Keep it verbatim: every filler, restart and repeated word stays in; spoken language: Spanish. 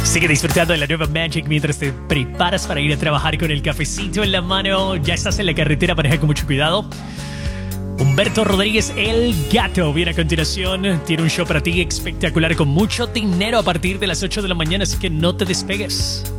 Sigue disfrutando de la nueva Magic mientras te preparas para ir a trabajar con el cafecito en la mano. Ya estás en la carretera, maneja con mucho cuidado. Humberto Rodríguez, El Gato, viene a continuación. Tiene un show para ti espectacular con mucho dinero a partir de las ocho de la mañana, así que no te despegues.